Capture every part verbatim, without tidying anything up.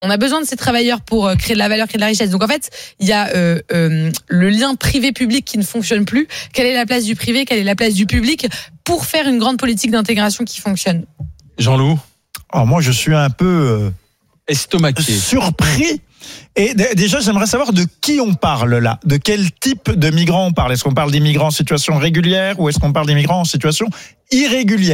On a besoin de ces travailleurs pour euh, créer de la valeur, créer de la richesse. Donc en fait, il y a euh, euh, le lien privé-public qui ne fonctionne plus. Quelle est la place du privé ? Quelle est la place du public pour faire une grande politique d'intégration qui fonctionne ? Jean-Loup ? Alors moi, je suis un peu euh, estomaqué, surpris. Et d- déjà, j'aimerais savoir de qui on parle là, de quel type de migrants on parle. Est-ce qu'on parle des migrants en situation régulière ou est-ce qu'on parle des migrants en situation irrégulière ?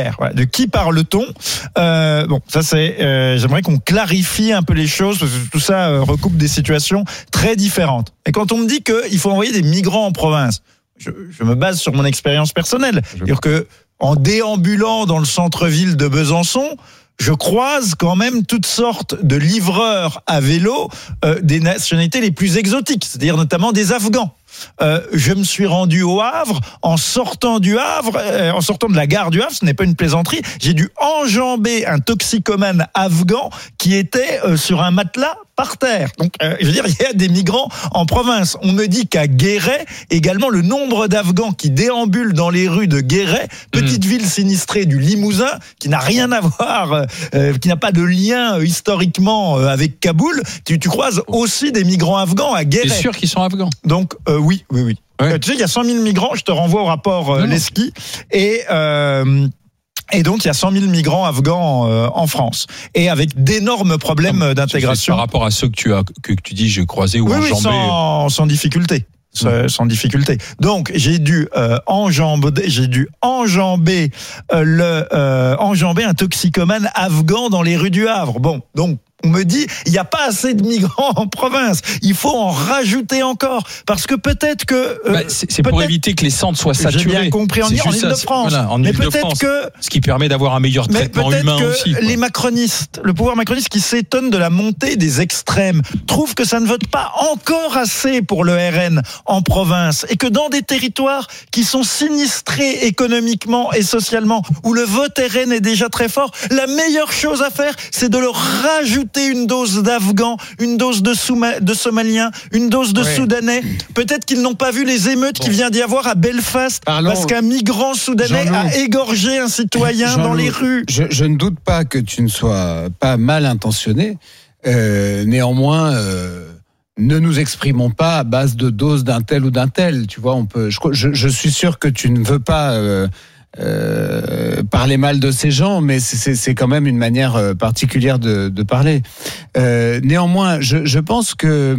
Voilà. De qui parle-t-on ? euh, Bon, ça c'est. Euh, j'aimerais qu'on clarifie un peu les choses parce que tout ça euh, recoupe des situations très différentes. Et quand on me dit qu'il faut envoyer des migrants en province, je, je me base sur mon expérience personnelle. C'est-à-dire que en déambulant dans le centre-ville de Besançon, je croise quand même toutes sortes de livreurs à vélo euh, des nationalités les plus exotiques, c'est-à-dire notamment des Afghans. Euh, je me suis rendu au Havre, en sortant du Havre, euh, en sortant de la gare du Havre, ce n'est pas une plaisanterie, j'ai dû enjamber un toxicomane afghan qui était euh, sur un matelas par terre. Donc, euh, je veux dire, il y a des migrants en province. On me dit qu'à Guéret, également, le nombre d'Afghans qui déambulent dans les rues de Guéret, petite mmh. ville sinistrée du Limousin, qui n'a rien à voir, euh, qui n'a pas de lien euh, historiquement euh, avec Kaboul, tu, tu croises aussi des migrants afghans à Guéret. C'est sûr qu'ils sont afghans. Donc, euh, oui, oui, oui. Ouais. Euh, tu sais, il y a cent mille migrants, je te renvoie au rapport euh, Leski, et... Euh, Et donc, il y a cent mille migrants afghans euh, en France. Et avec d'énormes problèmes non, d'intégration. Par rapport à ceux que tu as, que tu dis, j'ai croisé ou oui, enjambé. Oui, sans, sans difficulté. Mmh. Sans difficulté. Donc, j'ai dû, euh, enjamber, j'ai dû enjamber, euh, le, euh, enjamber un toxicomane afghan dans les rues du Havre. Bon, donc, on me dit, il n'y a pas assez de migrants en province. Il faut en rajouter encore. Parce que peut-être que... Euh, bah, c'est c'est pour éviter que les centres soient saturés. J'ai bien compris en, en Ile-de-France. Voilà, en mais Ile-de-France. Que, ce qui permet d'avoir un meilleur traitement mais humain que aussi. Quoi. Les macronistes, le pouvoir macroniste qui s'étonne de la montée des extrêmes, trouve que ça ne vote pas encore assez pour le R N en province. Et que dans des territoires qui sont sinistrés économiquement et socialement, où le vote R N est déjà très fort, la meilleure chose à faire, c'est de leur rajouter une dose d'Afghans, une dose de, Souma- de Somaliens, une dose de ouais. Soudanais. Peut-être qu'ils n'ont pas vu les émeutes bon. qu'il vient d'y avoir à Belfast Parlons. parce qu'un migrant soudanais Jean-Loup. a égorgé un citoyen Jean-Loup. dans les rues. Je, je ne doute pas que tu ne sois pas mal intentionné. Euh, néanmoins, euh, ne nous exprimons pas à base de doses d'un tel ou d'un tel. Tu vois, on peut. Je, je, je suis sûr que tu ne veux pas. Euh, Euh, parler mal de ces gens, mais c'est, c'est quand même une manière particulière de, de parler. Euh, néanmoins, je, je pense que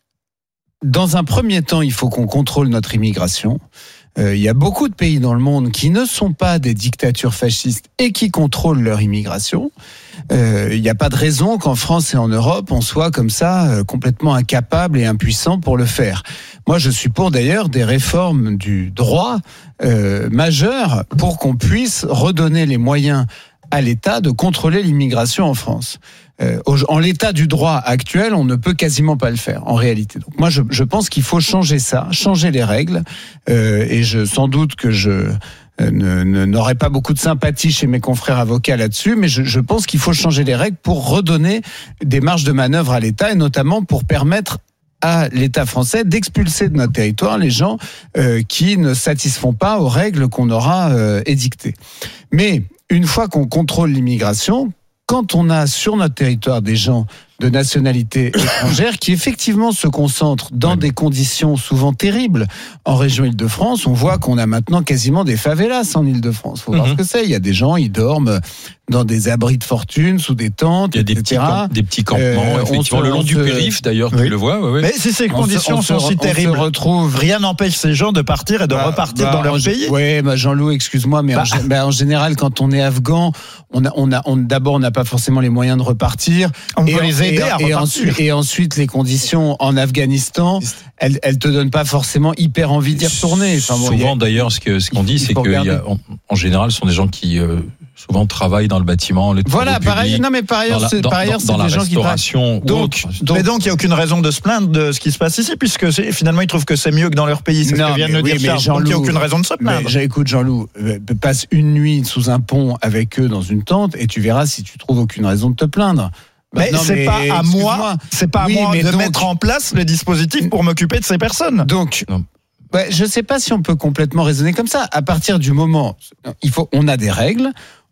dans un premier temps, il faut qu'on contrôle notre immigration. Euh, il y a beaucoup de pays dans le monde qui ne sont pas des dictatures fascistes et qui contrôlent leur immigration. Euh, il n'y a pas de raison qu'en France et en Europe, on soit comme ça, euh, complètement incapable et impuissant pour le faire. Moi, je suis pour d'ailleurs des réformes du droit euh, majeures pour qu'on puisse redonner les moyens à l'État de contrôler l'immigration en France. Euh, en l'état du droit actuel, on ne peut quasiment pas le faire, en réalité. Donc moi, je, je pense qu'il faut changer ça, changer les règles, euh, et je, sans doute que je... Ne, ne, n'aurait pas beaucoup de sympathie chez mes confrères avocats là-dessus, mais je, je pense qu'il faut changer les règles pour redonner des marges de manœuvre à l'État et notamment pour permettre à l'État français d'expulser de notre territoire les gens euh, qui ne satisfont pas aux règles qu'on aura euh, édictées. Mais une fois qu'on contrôle l'immigration, quand on a sur notre territoire des gens de nationalité étrangère qui effectivement se concentrent dans des conditions souvent terribles en région Île-de-France, on voit qu'on a maintenant quasiment des favelas en Île-de-France. Faut mm-hmm. voir ce que c'est. Il y a des gens, ils dorment dans des abris de fortune, sous des tentes, il y a des et cetera. Petits, des petits campements, euh, effectivement, se, le long du se... périph' d'ailleurs, oui. tu le vois. Ouais, ouais. Mais si ces conditions se, sont si terribles, retrouve... rien n'empêche ces gens de partir et de bah, repartir bah, dans leur en, pays. Oui, bah Jean-Loup, excuse-moi, mais bah. en, bah, en général, quand on est afghan, on a, on a, on, d'abord, on n'a pas forcément les moyens de repartir. On et, peut les aider et, à et repartir. Ensuite, et ensuite, les conditions en Afghanistan, elles, elles te donnent pas forcément hyper envie d'y retourner. Enfin, bon, souvent, a, d'ailleurs, ce, que, ce qu'on dit, c'est qu'en en général, ce sont des gens qui euh, souvent travaillent dans le bâtiment, les travaux voilà, par ailleurs, non, mais par ailleurs, la, c'est, dans, par ailleurs, dans, c'est dans des gens qui travaillent. Donc, donc, mais donc, il n'y a aucune raison de se plaindre de ce qui se passe ici, puisque c'est, finalement, ils trouvent que c'est mieux que dans leur pays. C'est non, ce que vient de oui, dire Charles. Donc, il n'y a aucune raison de se plaindre. Mais, écoute, Jean-Loup, passe une nuit sous un pont avec eux dans une tente et tu verras si tu trouves aucune raison de te plaindre. Bah mais non, c'est mais pas à moi, c'est pas oui, à moi de donc, mettre en place le dispositif pour m'occuper de ces personnes. Donc, ouais, je sais pas si on peut complètement raisonner comme ça. À partir du moment, il faut, on a des règles,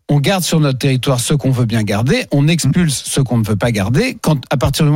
on garde sur notre territoire ceux qu'on veut bien garder, on expulse ceux qu'on ne veut pas garder. Quand, à partir du